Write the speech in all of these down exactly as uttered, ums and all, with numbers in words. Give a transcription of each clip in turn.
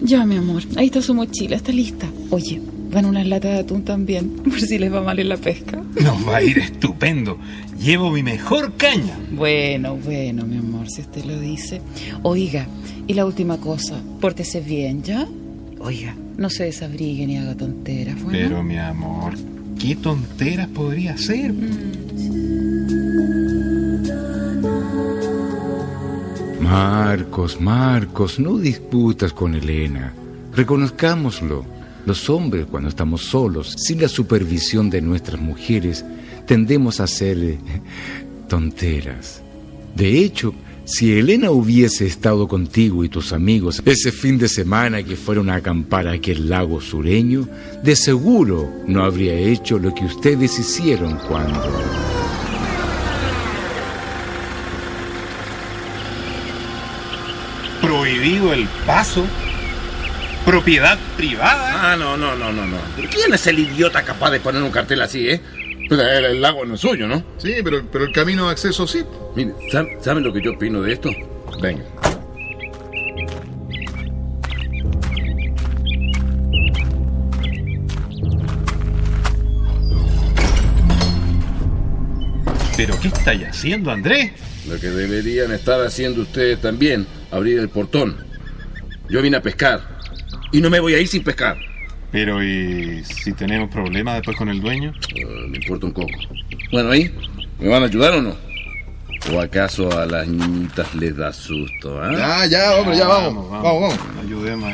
Ya, mi amor, ahí está su mochila, está lista. Oye, van unas latas de atún también, por si les va mal en la pesca. Nos va a ir estupendo. Llevo mi mejor caña. Bueno, bueno, mi amor, si usted lo dice. Oiga, y la última cosa, pórtese bien, ¿ya? Oiga, no se desabrigue ni haga tonteras, ¿bueno? Pero, mi amor, ¿qué tonteras podría hacer? Marcos, Marcos, no disputas con Elena. Reconozcámoslo. Los hombres, cuando estamos solos, sin la supervisión de nuestras mujeres, tendemos a hacer eh, tonteras. De hecho, si Elena hubiese estado contigo y tus amigos ese fin de semana que fueron a acampar a aquel lago sureño, de seguro no habría hecho lo que ustedes hicieron cuando... ¿Prohibido el paso? ¿Propiedad privada? Ah, no, no, no, no, no. ¿Pero quién es el idiota capaz de poner un cartel así, eh? Pues el, el lago no es suyo, ¿no? Sí, pero, pero el camino de acceso sí. Mire, ¿saben, ¿saben lo que yo opino de esto? Venga. ¿Pero qué estáis haciendo, Andrés? Lo que deberían estar haciendo ustedes también, abrir el portón. Yo vine a pescar y no me voy a ir sin pescar. Pero, ¿y si tenemos problemas después con el dueño? Uh, me importa un coco. Bueno, ¿ahí? ¿Me van a ayudar o no? ¿O acaso a las niñitas les da susto, eh? Ya, ya, hombre, ya, vamos. Vamos, vamos. vamos. Ayudemos.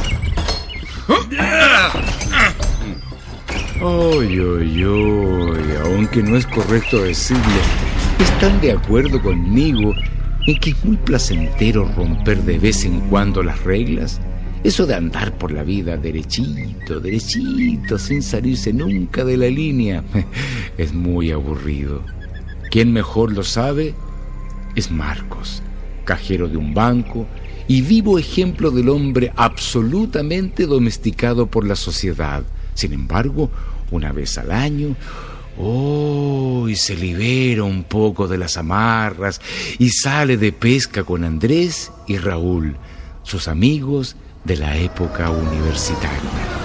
Oy, oy, oy, aunque no es correcto decirlo, ¿están de acuerdo conmigo en que es muy placentero romper de vez en cuando las reglas? Eso de andar por la vida derechito, derechito, sin salirse nunca de la línea, es muy aburrido. Quien mejor lo sabe es Marcos, cajero de un banco y vivo ejemplo del hombre absolutamente domesticado por la sociedad. Sin embargo, una vez al año, oh, y se libera un poco de las amarras y sale de pesca con Andrés y Raúl, sus amigos de la época universitaria.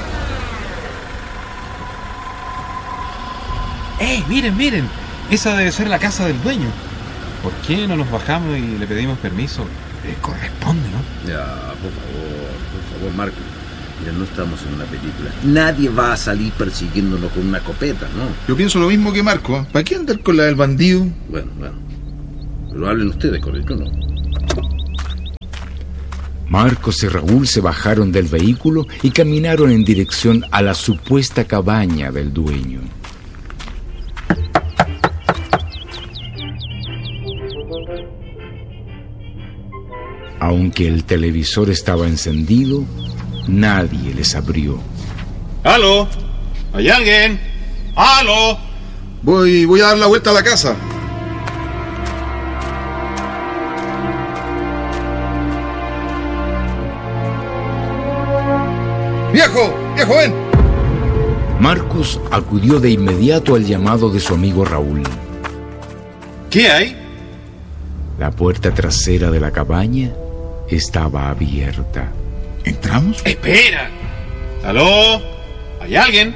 ¡Ey, miren, miren! Esa debe ser la casa del dueño. ¿Por qué no nos bajamos y le pedimos permiso? Le corresponde, ¿no? Ya, por favor, por favor, Marco. Mira, no estamos en una película. Nadie va a salir persiguiéndonos con una escopeta, ¿no? Yo pienso lo mismo que Marco, ¿eh? ¿Para qué andar con la del bandido? Bueno, bueno. Pero hablen ustedes, correcto, ¿no? Marcos y Raúl se bajaron del vehículo y caminaron en dirección a la supuesta cabaña del dueño. Aunque el televisor estaba encendido, nadie les abrió. ¡Aló! ¿Hay alguien? ¡Aló! Voy, voy a dar la vuelta a la casa. ¡Viejo! ¡Viejo, ven! Marcos acudió de inmediato al llamado de su amigo Raúl. ¿Qué hay? La puerta trasera de la cabaña estaba abierta. ¿Entramos? ¡Espera! ¿Aló? ¿Hay alguien?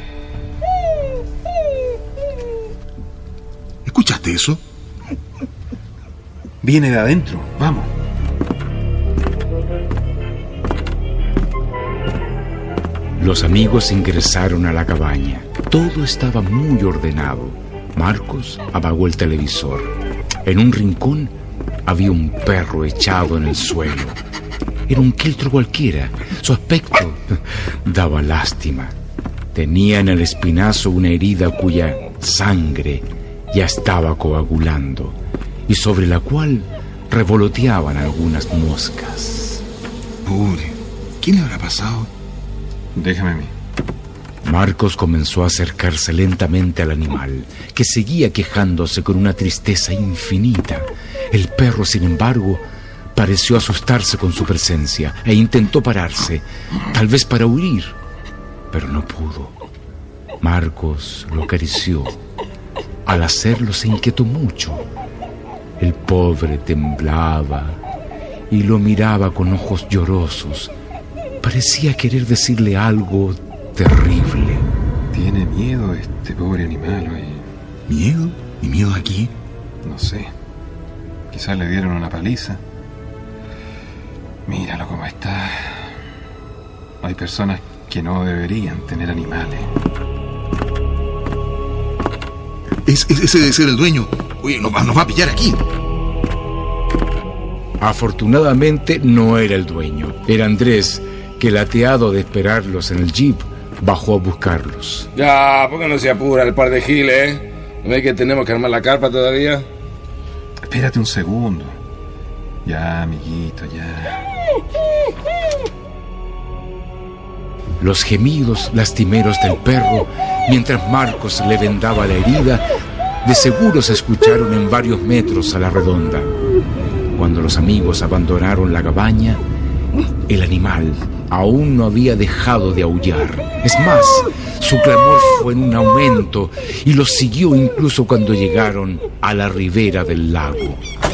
¿Escuchaste eso? Viene de adentro, vamos. Los amigos ingresaron a la cabaña. Todo estaba muy ordenado. Marcos apagó el televisor. En un rincón había un perro echado en el suelo. Era un quiltro cualquiera. Su aspecto daba lástima. Tenía en el espinazo una herida cuya sangre ya estaba coagulando y sobre la cual revoloteaban algunas moscas. Pobre, ¿qué le habrá pasado? Déjame a mí. Marcos comenzó a acercarse lentamente al animal, que seguía quejándose con una tristeza infinita. El perro, sin embargo, pareció asustarse con su presencia e intentó pararse, tal vez para huir, pero no pudo. Marcos lo acarició. Al hacerlo se inquietó mucho. El pobre temblaba y lo miraba con ojos llorosos, parecía querer decirle algo terrible. Tiene miedo este pobre animal, oye. ¿Miedo? ¿Y miedo a qué? No sé. Quizás le dieron una paliza. Míralo cómo está. Hay personas que no deberían tener animales. Es, es, ese debe ser el dueño. Oye, nos va, nos va a pillar aquí. Afortunadamente no era el dueño. Era Andrés, que lateado de esperarlos en el jeep, bajó a buscarlos. Ya, ¿por qué no se apura el par de giles, eh? ¿No ve que tenemos que armar la carpa todavía? Espérate un segundo. Ya, amiguito, ya. Los gemidos lastimeros del perro, mientras Marcos le vendaba la herida, de seguro se escucharon en varios metros a la redonda. Cuando los amigos abandonaron la cabaña, el animal aún no había dejado de aullar. Es más, su clamor fue en un aumento y los siguió incluso cuando llegaron a la ribera del lago.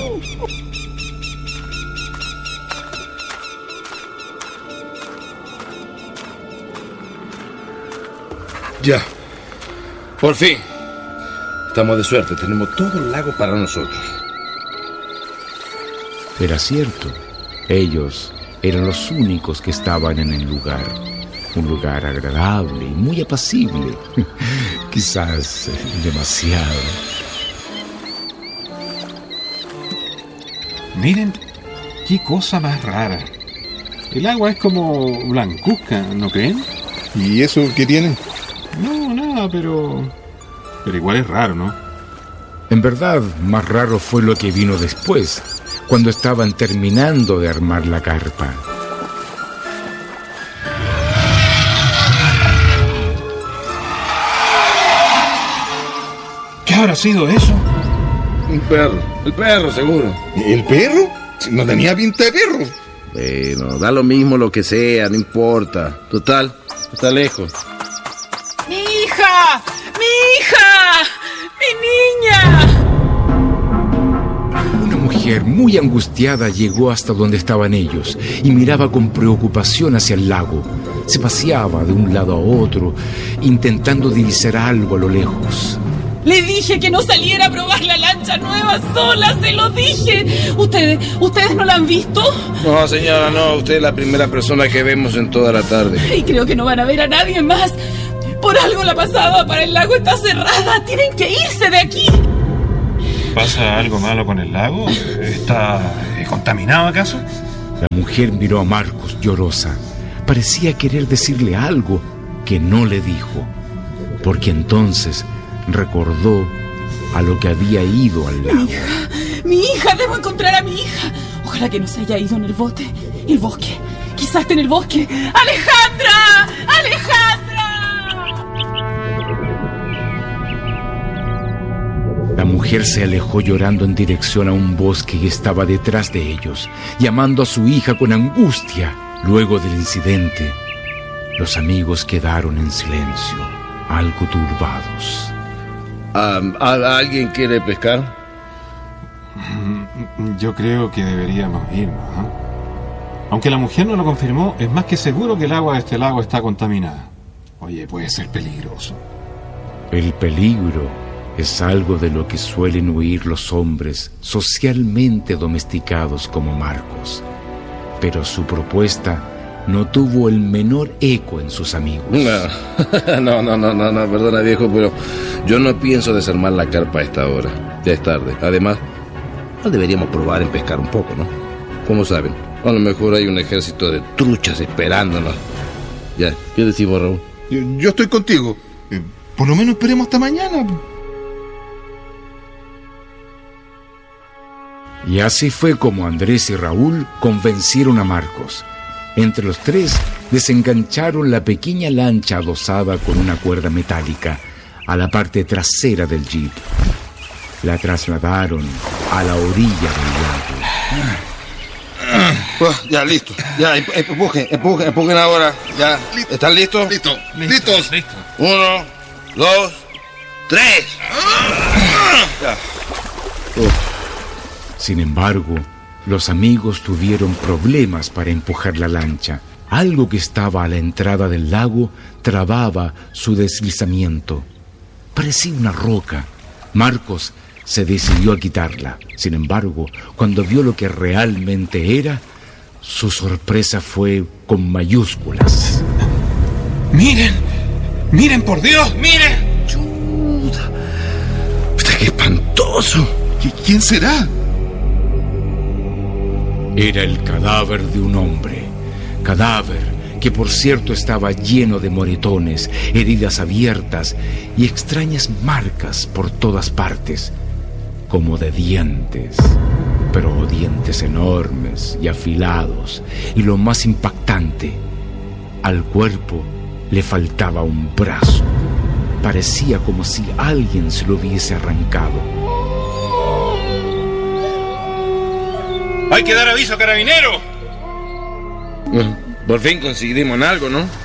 Ya, por fin. Estamos de suerte, tenemos todo el lago para nosotros. Era cierto, ellos eran los únicos que estaban en el lugar. Un lugar agradable y muy apacible. Quizás demasiado. Miren, qué cosa más rara. El agua es como blancuzca, ¿no creen? ¿Y eso qué tiene? No, nada, pero... Pero igual es raro, ¿no? En verdad, más raro fue lo que vino después, cuando estaban terminando de armar la carpa. ¿Qué habrá sido eso? Un perro, el perro seguro. ¿El perro? No tenía pinta de perro. Bueno, da lo mismo lo que sea, no importa. Total, está lejos. ¡Mi hija! ¡Mi hija! ¡Mi niña! Una mujer muy angustiada llegó hasta donde estaban ellos y miraba con preocupación hacia el lago. Se paseaba de un lado a otro, intentando divisar algo a lo lejos. Le dije que no saliera a probar la lancha nueva sola, se lo dije. ¿Ustedes, ¿ustedes no la han visto? No, señora, no. Usted es la primera persona que vemos en toda la tarde. Y creo que no van a ver a nadie más. Por algo la pasada para el lago está cerrada. Tienen que irse de aquí. ¿Pasa algo malo con el lago? ¿Está eh, contaminado acaso? La mujer miró a Marcos llorosa. Parecía querer decirle algo que no le dijo, porque entonces recordó a lo que había ido al lago. Mi hija, mi hija, debo encontrar a mi hija. Ojalá que no se haya ido en el bote. El bosque, quizás esté en el bosque. ¡Alejandra! ¡Alejandra! La mujer se alejó llorando en dirección a un bosque que estaba detrás de ellos, llamando a su hija con angustia. Luego del incidente, los amigos quedaron en silencio, algo turbados. Um, ¿Alguien quiere pescar? Yo creo que deberíamos irnos, ¿eh? Aunque la mujer no lo confirmó, es más que seguro que el agua de este lago está contaminada. Oye, puede ser peligroso. El peligro es algo de lo que suelen huir los hombres socialmente domesticados como Marcos. Pero su propuesta no tuvo el menor eco en sus amigos. No, no, no, no, no, no, perdona viejo, pero yo no pienso desarmar la carpa a esta hora. Ya es tarde. Además, no deberíamos probar en pescar un poco, ¿no? ¿Cómo saben? A lo mejor hay un ejército de truchas esperándonos. Ya, ¿qué decimos, Raúl? Yo, yo estoy contigo. Eh, por lo menos esperemos hasta mañana. Y así fue como Andrés y Raúl convencieron a Marcos. Entre los tres desengancharon la pequeña lancha adosada con una cuerda metálica a la parte trasera del jeep. La trasladaron a la orilla del lago. Pues, ya, listo. Ya, empujen, empujen, empujen ahora. Ya, ¿están listos? Listo, listos. Listo. Uno, dos, tres. Ya. Uf. Sin embargo, los amigos tuvieron problemas para empujar la lancha. Algo que estaba a la entrada del lago trababa su deslizamiento. Parecía una roca. Marcos se decidió a quitarla. Sin embargo, cuando vio lo que realmente era, su sorpresa fue con mayúsculas. ¡Miren! ¡Miren, por Dios! ¡Miren! ¡Chuta! ¡Qué espantoso! ¿Quién será? Era el cadáver de un hombre. Cadáver que, por cierto, estaba lleno de moretones, heridas abiertas y extrañas marcas por todas partes, como de dientes, pero dientes enormes y afilados. Y lo más impactante, al cuerpo le faltaba un brazo. Parecía como si alguien se lo hubiese arrancado. ¡Hay que dar aviso, carabinero! Bueno, por fin conseguimos algo, ¿no?